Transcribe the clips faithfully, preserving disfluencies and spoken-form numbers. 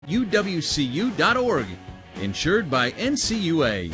U W C U dot org. Insured by N C U A.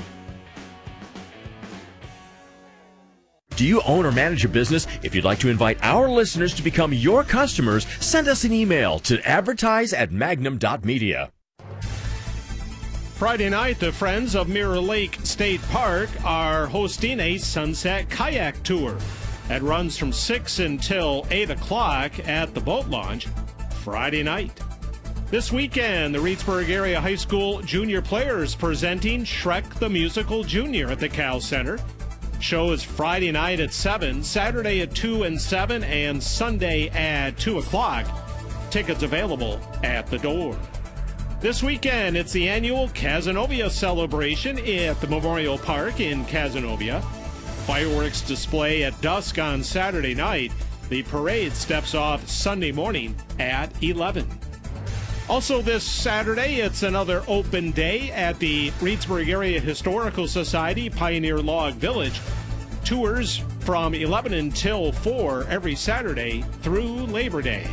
Do you own or manage a business? If you'd like to invite our listeners to become your customers, send us an email to advertise at magnum dot media. Friday night, the Friends of Mirror Lake State Park are hosting a Sunset Kayak Tour. It runs from six until eight o'clock at the boat launch Friday night. This weekend, the Reedsburg Area High School junior players presenting Shrek the Musical Junior at the Cal Center. Show is Friday night at seven, Saturday at two and seven, and Sunday at two o'clock. Tickets available at the door. This weekend, it's the annual Cazenovia celebration at the Memorial Park in Cazenovia. Fireworks display at dusk on Saturday night. The parade steps off Sunday morning at eleven. Also this Saturday, it's another open day at the Reedsburg Area Historical Society Pioneer Log Village. Tours from eleven until four every Saturday through Labor Day.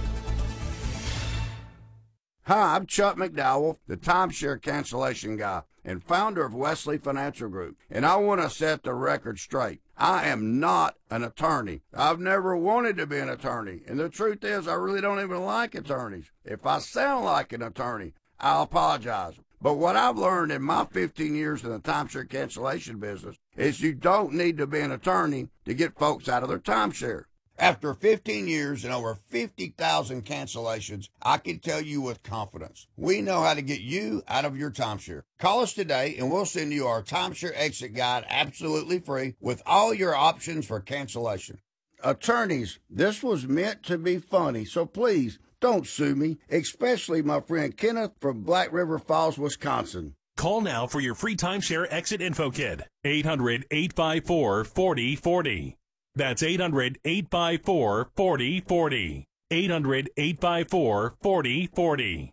Hi, I'm Chuck McDowell, the timeshare cancellation guy and founder of Wesley Financial Group, and I want to set the record straight. I am not an attorney. I've never wanted to be an attorney, and the truth is I really don't even like attorneys. If I sound like an attorney, I'll apologize. But what I've learned in my fifteen years in the timeshare cancellation business is you don't need to be an attorney to get folks out of their timeshare. After fifteen years and over fifty thousand cancellations, I can tell you with confidence, we know how to get you out of your timeshare. Call us today and we'll send you our timeshare exit guide absolutely free with all your options for cancellation. Attorneys, this was meant to be funny, so please don't sue me, especially my friend Kenneth from Black River Falls, Wisconsin. Call now for your free timeshare exit info kit. eight hundred, eight five four, four oh four oh. That's eight hundred, eight five four, four oh four oh. eight hundred, eight five four, four oh four oh.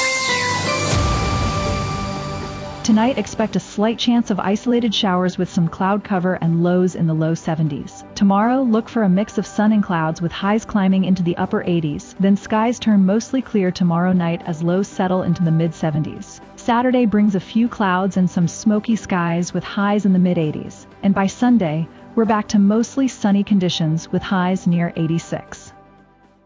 Tonight, expect a slight chance of isolated showers with some cloud cover and lows in the low seventies. Tomorrow, look for a mix of sun and clouds with highs climbing into the upper eighties. Then skies turn mostly clear tomorrow night as lows settle into the mid seventies. Saturday brings a few clouds and some smoky skies with highs in the mid eighties. And by Sunday, we're back to mostly sunny conditions with highs near eighty-six.